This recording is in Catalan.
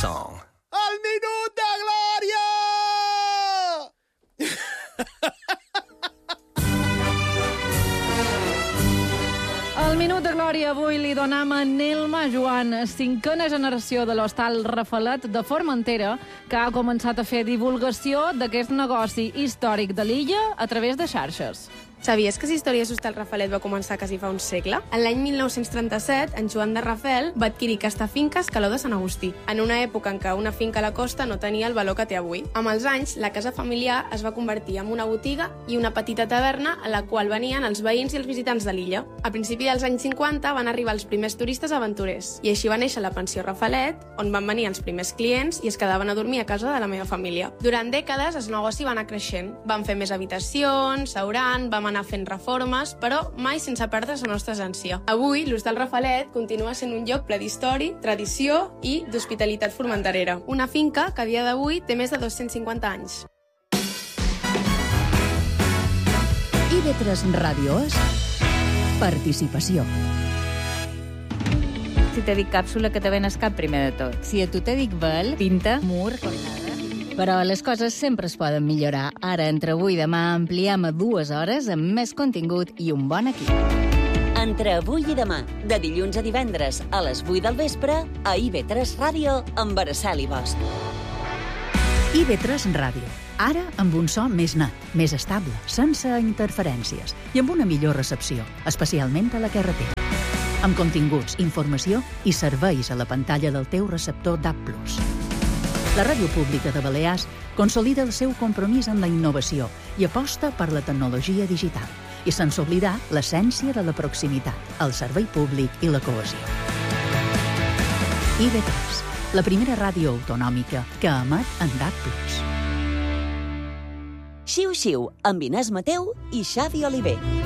song. El minut de glòria! El minut de glòria avui li donam a Nelma Joan, cinquena generació de l'Hostal Rafalet de Formentera, que ha començat a fer divulgació d'aquest negoci històric de l'illa a través de xarxes. Sabies que l'història d'Hostal Rafalet va començar quasi fa un segle? En l'any 1937, en Joan de Rafel va adquirir aquesta finca a Escaló de Sant Agustí, en una època en què una finca a la costa no tenia el valor que té avui. Amb els anys, la casa familiar es va convertir en una botiga i una petita taverna a la qual venien els veïns i els visitants de l'illa. A principi dels anys 50 van arribar els primers turistes aventurers, i així va néixer la pensió Rafalet, on van venir els primers clients i es quedaven a dormir a casa de la meva família. Durant dècades, el negoci va anar creixent. Van fer més habitacions, seurant, vam anar fent reformes, però mai sense perdre's la nostra essència. Avui, l'Hostal Rafalet continua sent un lloc ple d'història, tradició i d'hospitalitat formenterera. Una finca que a dia d'avui té més de 250 anys. IB3 Ràdio és participació. Si te dic càpsula, que te venes cap primer de tot. Si a tu te dic vel, Pinta, mur, cornada... però les coses sempre es poden millorar. Ara, entre avui i demà, ampliem a 2 hores amb més contingut i un bon equip. Entre avui i demà, de dilluns a divendres a les 8 del vespre, a IB3 Ràdio, amb Araceli Bosch. IB3 Ràdio. Ara amb un so més net, més estable, sense interferències i amb una millor recepció, especialment a la carretera. Amb continguts, informació i serveis a la pantalla del teu receptor DAB+. La Ràdio Pública de Balears consolida el seu compromís amb la innovació i aposta per la tecnologia digital, i sense oblidar l'essència de la proximitat, el servei públic i la cohesió. IB3, la primera ràdio autonòmica que emet en DAB+. Xiu Xiu, amb Inés Mateu i Xavi Oliver.